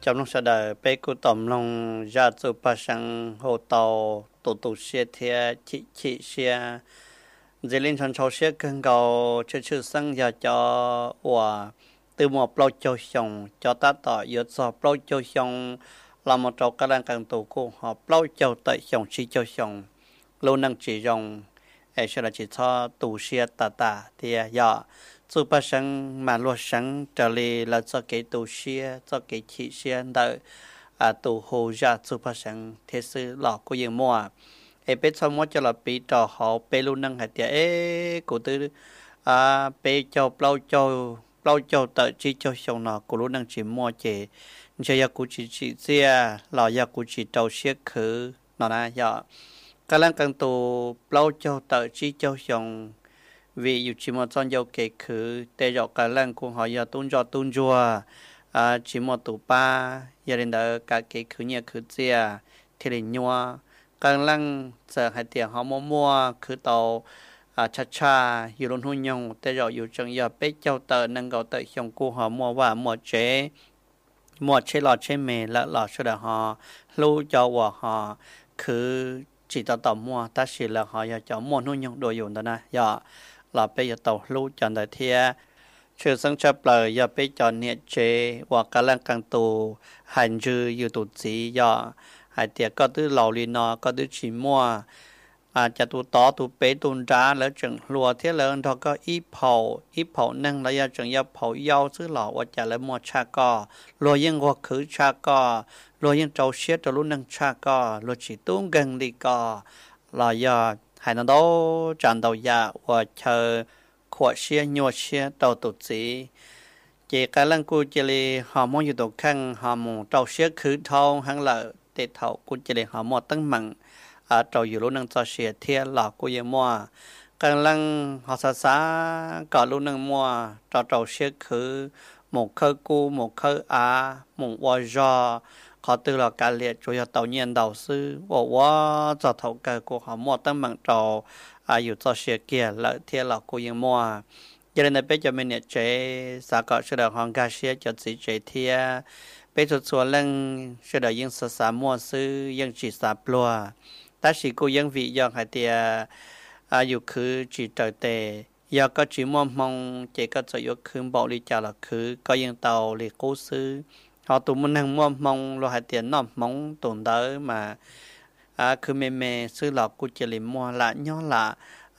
trong lúc sau đó bé cô tóm lòng ra từ bà sang hồ tàu tổ xe thia chị xe dễ lên trong cháu xe cân cầu chữ sang giờ cho và từ một bao châu xong cho ta tỏ yếu cho bao châu xong là một trâu cá đang càng tổ cô họ bao châu tại xong chi châu xong lâu năng chỉ dùng ấy sẽ là chỉ cho tổ xe tà thì giờ dù bà sáng mà lo sáng trở lại là cho cái tổ xe cho cái chị xe đợi tổ hồ ra dù bà sáng thế sự lọ của những mua ấy biết sao mua cho là bị trò họ bê luôn năng hạt tiệt ấy của tư bê cho bao cho tự chi cho xong nó của luôn năng chỉ mua chỉ cho ya của chị xe lọ ya của chị trâu xe khử nó là giờ cái lần càng tổ bao cho tự chi cho xong vì dù chỉ một trong dấu kể khử để dọc cái lần của họ giờ tuôn chùa chỉ một tụ ba giờ đến đó cả cái khử nhà khử chia thì là nhua cái lần giờ hai tiền họ mua khử tàu cha dù luôn hôn nhau để dọc dù chẳng giờ bé châu tờ nâng cầu tờ xong của họ mua chế lọ chế mè lọ cho đó họ lưu cho họ khử chỉ tàu mua ta chỉ là họ giờ cho mua hôn nhau đồ dùng đó nè giờ là bây giờ tàu lưu chọn đại thia chưa sang chấp lời giờ bây giờ nhiệt chế hoặc cả lần càng tù hành dư yêu tụ chỉ giờ hai tiệt có thứ lầu li nọ có thứ chỉ mua cho tụ tỏ tụ bể tụ trả lỡ chừng lùa thiết lỡ đó có ít phẩu nâng lại giờ chừng giờ phẩu yêu thứ lọ và trả lại mua cha co lùa yên hoặc khử cha co lùa yên trâu xiết trâu lúc nâng cha co lùa chỉ tung gần đi co là giờ hai nó đâu tràn đầu ya và chờ khóa xe nhua xe đầu tụt chỉ cái lần cô chỉ là họ muốnอยู่ตรงข้างhọ muốn trâu xe khử thâu hắn là để thâu cô chỉ là họ muốn tăng mạnh trâuอยู่lúc năng cho xe thiệt là cô yêu mua cái lần họ xa có lúc năng mua trâu xe khử một khơi cu một khơi một hoa giò họ từ là cả liệt chủ yếu tàu nhiên đầu sư và cho thầu cái của họ mua tăng bằng tròอยู่cho xe kia lợi thiệt là cô yên mua cho nên là bây giờ mình nhận chế xã có sự đầu hàng ca xe cho chỉ chế thiệt bây giờ số lần sự đầu yên xã mua sư yên chỉ xã plua ta chỉ cô yên vị do hai thiệtอยู่คือchỉ trời tệ giờ có chỉ mong chỉ có sử dụng khứ bộ đi chào là khứ có yên tàu li cố sư họ tụi mình hàng mong lo hai tiền nó mong tồn tới mà cứ mê sư lọ của chị liền mua lại nhó là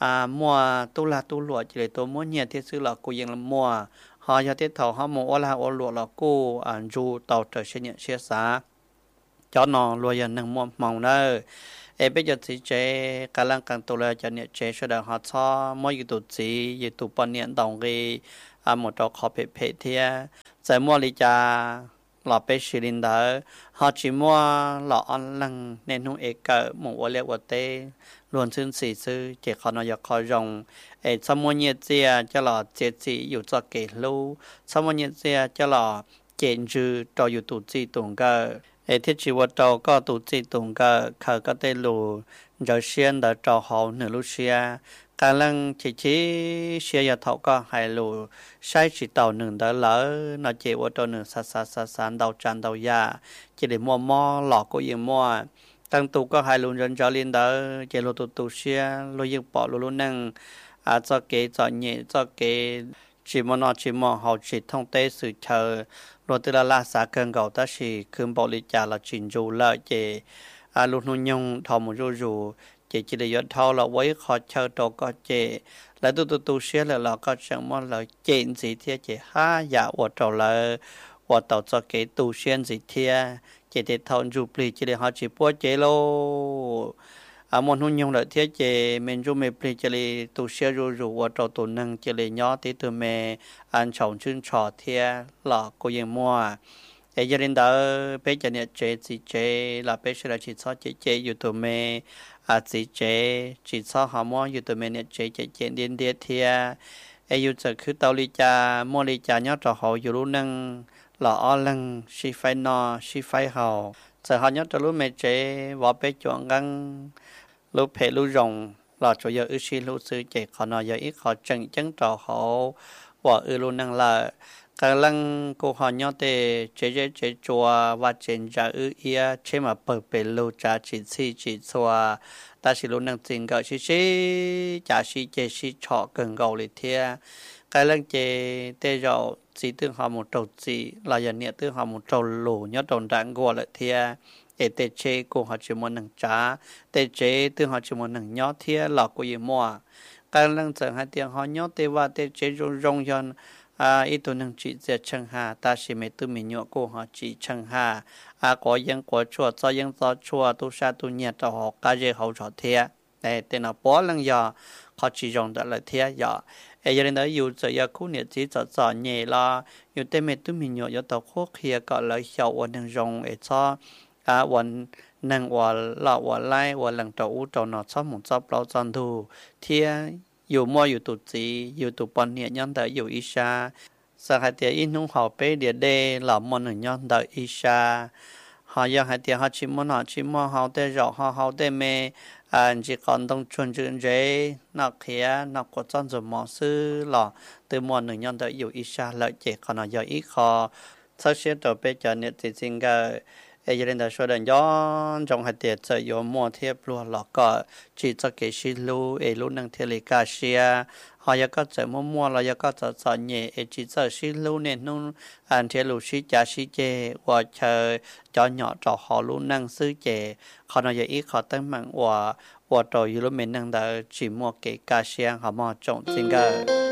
mua tu lụa chị liền tôi muốn nhiều thì sư lọ của yên là mua họ cho tiết thầu họ mua ô lụa là cô du tàu trời sẽ nhận xe xá cho nó lụa yên hàng mong đó bây giờ thì chế cả lần càng tu là cho nhận chế sẽ được họ cho mỗi cái tổ chỉ cái tổ ban nhận đồng cái một trò khó phê thì giải mua lý cha lọ bé xử lý đó họ chỉ mua lọ ăn lăng nên không ế cỡ một ô liệt ô tê luôn xuyên xì sư chỉ khó nói khó rồng sau mua nhiệt chia cho lọ chế chỉอยู่cho kể lưu sau mua nhiệt chia cho lọ chén dư choอยู่tụ chỉ tụng cơ thiết chỉ vật trâu có tụ chỉ tụng cơ khởi có tê lù rồi xuyên đã trâu hậu nửa lúc xia cả lần chỉ xe giờ thọ có hai lù sai chỉ tàu nương đó lỡ nó chỉ ô tô nương xa đầu tràn đầu ya chỉ để mua lọ của yên mua tăng tụ có hai lù人cho lên đó chỉ lù tụ xe lù yên bỏ lù năng cho cái cho nhẹ cho cái chỉ mua họ chỉ thông tế sự chờ lù từ là xã cơn cầu ta chỉ khơi bỏ lý trả là chuyển dù lợi chỉ lù nung nhung thọ một rù chỉ để dọn thau là với họ chờ đồ có chế lại tu xe là có chẳng mong là chuyện gì thế chỉ dạ của trâu là của tàu cho cái tu xuyên gì thế chỉ để thâu chụp lì chỉ để họ chỉ bố chế lô môn hôn nhung lợi thế chỉ mình chụp mình lì chỉ để tu xe của trâu tu năng chỉ để nhỏ tí từ mẹ ăn chồng chưng trò thế là cô yên mua gia đình đó bây giờ này chế là bây giờ là chỉ cho chế YouTube chỉ cho họ mua YouTube này chế điên điên thì user cứ tao li cha mua li cha nhớ cho họอยู่năng lọ lăng si phai hào giờ họ nhớ cho lúc mẹ chế vào bây chọn găng lúc phê lúc rồng lọ cho giờ ư si lúc sư chế họ nói giờ ít họ chân cho họ và ư luôn năng là cái lần cô họ nhau để chế chùa và trên trả ư ia chế mà bờ bể lô trả chỉ chùa ta chỉ luôn năng tiền gọi chỉ trả chỉ chọ cần gầu lịch thia cái lần chế tê rau chỉ tương họ một trâu chỉ là giờ nhẹ tương họ một trâu lù nhớ tròn đạn gọi lại thia để tê chế cô họ chỉ muốn năng trả tê chế tương họ chỉ muốn năng nhớ thia là cô gì mua cái lần chẳng hai tiếng họ nhớ tê và tê chế rong yon ít tu nâng chỉ giờ chân hà ta chỉ mấy tu mình nhọ cô họ chỉ chân hà có những có chùa cho những cho chùa tu sa tu nhiệt cho họ cái gì hậu cho thế để tên là bỏ lần giờ họ chỉ dùng đó là thế giờ ai giờ đó yêu giờ giờ khu nhiệt chỉ cho nhẹ là yêu tên mấy tu mình nhọ giờ tàu khô kia gọi là hiệu quả nâng dùng để choวันนั่งวันละวันไล่วันหลังเจ้าอู้เจ้าหนอชอบหมุนชอบเราจอนดูเที่ยอยู่มัวอยู่ตุจีอยู่ตุปอนเนี่ยย้อนแต่อยู่อิชาสหายเตียอินนุ่งหอเปเดียเดหล่อมันหนึ่งย้อนแต่อิชาhọยังให้เตียเขาชิมมันhọชิมมันเขาได้รอเขาได้เมchỉ còn đông chuẩn chừng dễ nó kia nó có chân rồi mỏ sư lọ từ mỏ nửa nhân tới yêu ít xa lợi chỉ còn nó giờ ít khó sau khi tôi bây giờ nhiệt thì xin cái ai giờ đến số đàn gió trong hạt tiệt sẽ có mua thiệp luôn lọ có chỉ cho cái xí lu ai lu năng thiệt lịch cả xia họ giờ có sẽ mua là giờ có sẽ nhẹ ai chỉ cho xí lu nên nung anh thiệt lu xí trả xí chè và chờ cho nhỏ cho họ lu năng sư chè họ nói giờ ít họ tới mạng và rồi lu mình năng đã chỉ mua cái cả xia họ mua trồng xin cái